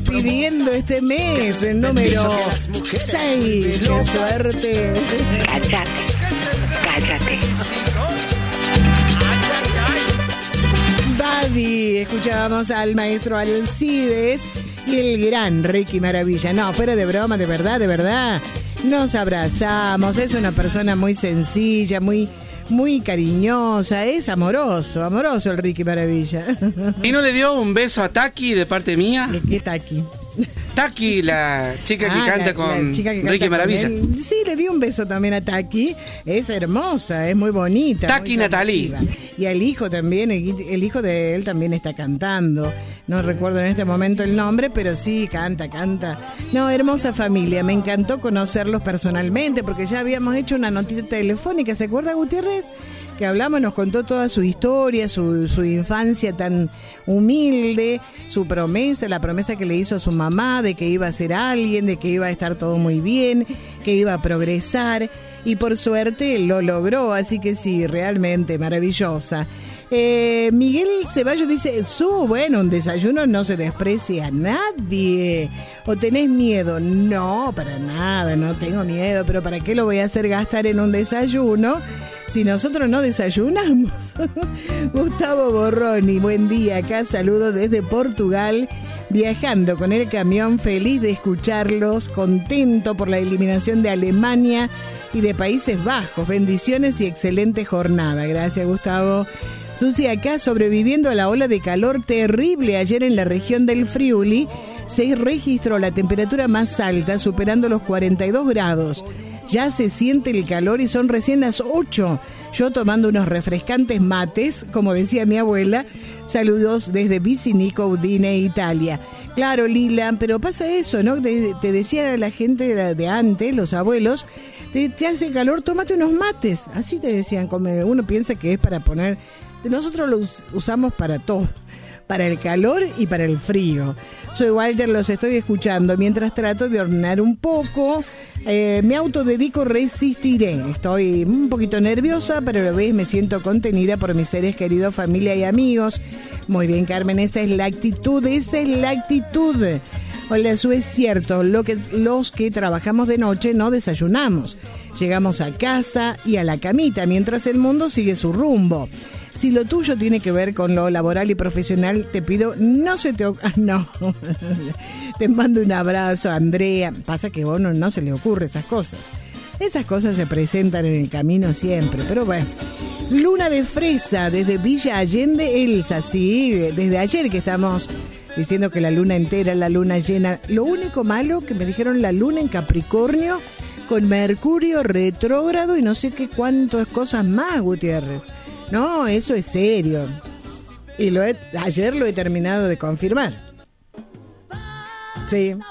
despidiendo este mes, el número 6. ¡Qué suerte! Cállate. Buddy, escuchábamos al maestro Alcides y el gran Ricky Maravilla. No, fuera de broma, de verdad. Nos abrazamos, es una persona muy sencilla, muy cariñosa, es amoroso el Ricky Maravilla. ¿Y no le dio un beso a Taki de parte mía? ¿Qué Taki? Taki, la chica que canta con Ricky Maravilla. Sí, le di un beso también a Taki. Es hermosa, es muy bonita. Taki Natalie. Y al hijo también, el hijo de él también está cantando. No recuerdo en este momento el nombre, pero sí, canta. No, hermosa familia. Me encantó conocerlos personalmente porque ya habíamos hecho una notita telefónica. ¿Se acuerda, Gutiérrez? Que hablamos, nos contó toda su historia, su infancia tan humilde, la promesa que le hizo a su mamá de que iba a ser alguien, de que iba a estar todo muy bien, que iba a progresar, y por suerte lo logró, así que sí, realmente maravillosa. Miguel Ceballos dice, bueno, un desayuno no se desprecia a nadie. ¿O tenés miedo? No, para nada, no tengo miedo, pero ¿para qué lo voy a hacer gastar en un desayuno si nosotros no desayunamos? Gustavo Borroni, buen día, acá saludo desde Portugal, viajando con el camión, feliz de escucharlos, contento por la eliminación de Alemania y de Países Bajos. Bendiciones y excelente jornada. Gracias, Gustavo. Susi, acá sobreviviendo a la ola de calor terrible ayer en la región del Friuli, se registró la temperatura más alta, superando los 42 grados. Ya se siente el calor y son recién las 8. Yo tomando unos refrescantes mates, como decía mi abuela. Saludos desde Vicinico, Udine, Italia. Claro, Lila, pero pasa eso, ¿no? Te decía la gente de antes, los abuelos, te hace calor, tómate unos mates. Así te decían, como uno piensa que es para poner... Nosotros lo usamos para todo, para el calor y para el frío. Soy Walter, los estoy escuchando mientras trato de hornear un poco. Me autodedico, resistiré. Estoy un poquito nerviosa, pero a la vez me siento contenida por mis seres queridos, familia y amigos. Muy bien, Carmen, esa es la actitud. Hola, eso es cierto. Los que trabajamos de noche no desayunamos. Llegamos a casa y a la camita, mientras el mundo sigue su rumbo. Si lo tuyo tiene que ver con lo laboral y profesional, te pido, no se te... no. Te mando un abrazo, Andrea. Pasa que a uno no se le ocurre esas cosas. Esas cosas se presentan en el camino siempre, pero bueno. Luna de fresa desde Villa Allende, Elsa. Sí, desde ayer que estamos diciendo que la luna entera, la luna llena. Lo único malo que me dijeron, la luna en Capricornio con Mercurio retrógrado y no sé qué cuántas cosas más, Gutiérrez. No, eso es serio. Y ayer lo he terminado de confirmar. Sí.